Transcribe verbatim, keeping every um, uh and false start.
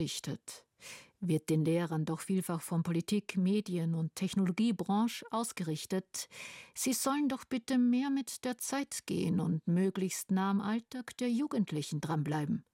richtet, wird den Lehrern doch vielfach von Politik, Medien und Technologiebranche ausgerichtet. Sie sollen doch bitte mehr mit der Zeit gehen und möglichst nah am Alltag der Jugendlichen dranbleiben.